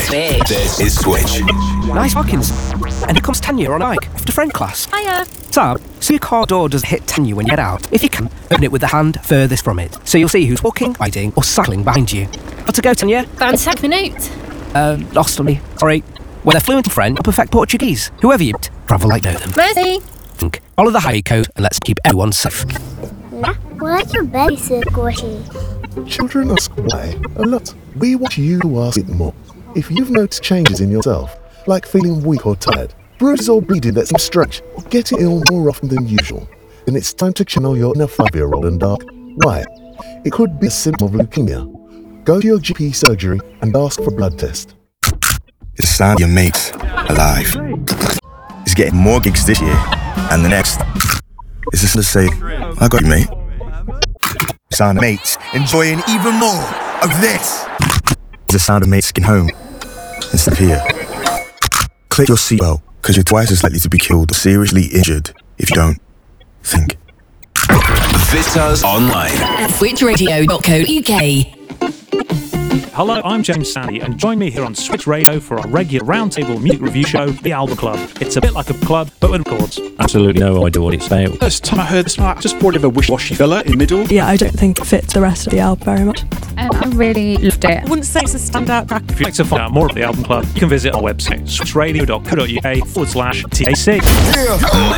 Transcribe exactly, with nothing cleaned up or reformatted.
Switch. This is Switch. Nice Hawkins. And here comes Tanya on Ike after friend class. Hiya. Tab, so your car door does hit Tanya when you get out. If you can, open it with the hand furthest from it, so you'll see who's walking, riding, or cycling behind you. How to go, Tanya? Fantastic note. Uh, lost on me. Sorry. Whether fluent in French or perfect Portuguese, whoever you travel like know them. Mercy. Think. Follow the high code and let's keep everyone safe. Why your belly so squishy? Children ask why a lot. We want you to ask it more. If you've noticed changes in yourself, like feeling weak or tired, bruises or bleeding that seem strange, getting ill more often than usual, then it's time to channel your inner five-year-old and ask why. It could be a symptom of leukemia. Go to your G P surgery and ask for a blood test. It's the sound of your mates alive. It's getting more gigs this year and the next. It's just to say, I got you, mate. The sound of mates enjoying even more of this. It's the sound of mates getting home instead of here. Click your seatbelt, because you're twice as likely to be killed or seriously injured if you don't think. Visit us online At switch radio dot co dot uk. Hello, I'm James Sandy, and join me here on Switch Radio for our regular roundtable music review show, The Album Club. It's a bit like a club, but with records. Absolutely no idea what it's about. First time I heard this, I just thought of a wish-washy filler in the middle. Yeah, I don't think it fits the rest of the album very much. Um, I really loved it. I wouldn't say it's a standout track. If you'd like to find out more of The Album Club, you can visit our website, switch radio dot co dot uk forward slash T A C. Make